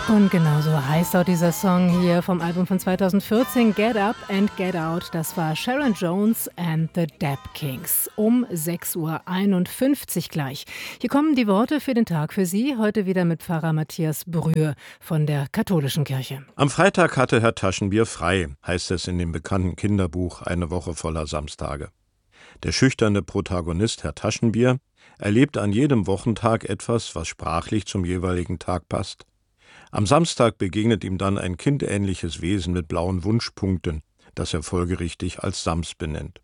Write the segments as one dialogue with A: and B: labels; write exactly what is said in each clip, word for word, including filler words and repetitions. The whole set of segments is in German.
A: Und genauso heißt auch dieser Song hier vom Album von zweitausendvierzehn, Get Up and Get Out. Das war Sharon Jones and the Dap Kings. Um sechs Uhr einundfünfzig gleich. Hier kommen die Worte für den Tag für Sie. Heute wieder mit Pfarrer Matthias Brühe von der Katholischen Kirche.
B: Am Freitag hatte Herr Taschenbier frei, heißt es in dem bekannten Kinderbuch Eine Woche voller Samstage. Der schüchterne Protagonist Herr Taschenbier erlebt an jedem Wochentag etwas, was sprachlich zum jeweiligen Tag passt. Am Samstag begegnet ihm dann ein kindähnliches Wesen mit blauen Wunschpunkten, das er folgerichtig als Sams benennt.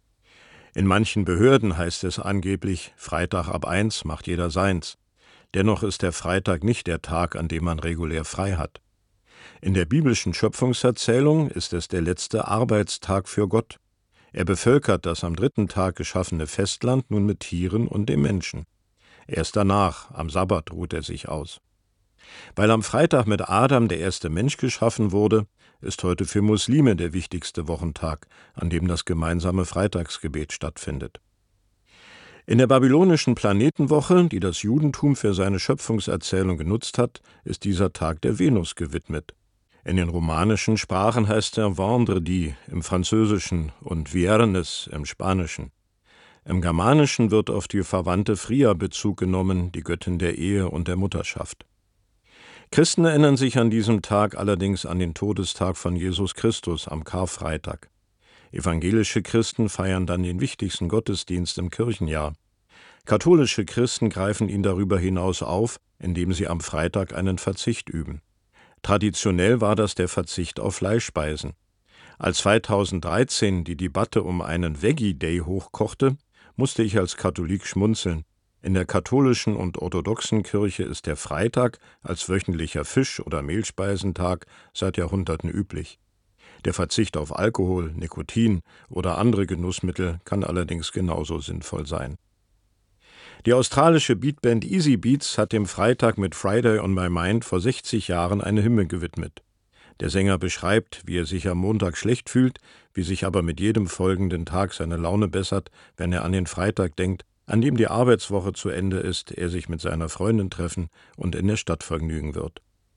B: In manchen Behörden heißt es angeblich, Freitag ab eins macht jeder seins. Dennoch ist der Freitag nicht der Tag, an dem man regulär frei hat. In der biblischen Schöpfungserzählung ist es der letzte Arbeitstag für Gott. Er bevölkert das am dritten Tag geschaffene Festland nun mit Tieren und dem Menschen. Erst danach, am Sabbat, ruht er sich aus. Weil am Freitag mit Adam der erste Mensch geschaffen wurde, ist heute für Muslime der wichtigste Wochentag, an dem das gemeinsame Freitagsgebet stattfindet. In der babylonischen Planetenwoche, die das Judentum für seine Schöpfungserzählung genutzt hat, ist dieser Tag der Venus gewidmet. In den romanischen Sprachen heißt er Vendredi im Französischen und Viernes im Spanischen. Im Germanischen wird auf die Verwandte Fria Bezug genommen, die Göttin der Ehe und der Mutterschaft. Christen erinnern sich an diesem Tag allerdings an den Todestag von Jesus Christus am Karfreitag. Evangelische Christen feiern dann den wichtigsten Gottesdienst im Kirchenjahr. Katholische Christen greifen ihn darüber hinaus auf, indem sie am Freitag einen Verzicht üben. Traditionell war das der Verzicht auf Fleischspeisen. Als zweitausenddreizehn die Debatte um einen Veggie Day hochkochte, musste ich als Katholik schmunzeln. In der katholischen und orthodoxen Kirche ist der Freitag als wöchentlicher Fisch- oder Mehlspeisentag seit Jahrhunderten üblich. Der Verzicht auf Alkohol, Nikotin oder andere Genussmittel kann allerdings genauso sinnvoll sein. Die australische Beatband Easy Beats hat dem Freitag mit Friday on My Mind vor sechzig Jahren eine Hymne gewidmet. Der Sänger beschreibt, wie er sich am Montag schlecht fühlt, wie sich aber mit jedem folgenden Tag seine Laune bessert, wenn er an den Freitag denkt, an dem die Arbeitswoche zu Ende ist, er sich mit seiner Freundin treffen und in der Stadt vergnügen wird.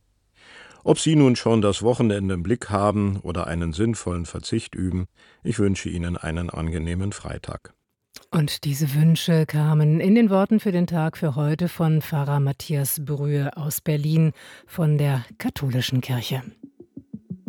B: Ob Sie nun schon das Wochenende im Blick haben oder einen sinnvollen Verzicht üben, ich wünsche Ihnen einen angenehmen Freitag.
A: Und diese Wünsche kamen in den Worten für den Tag für heute von Pfarrer Matthias Brühe aus Berlin von der Katholischen Kirche.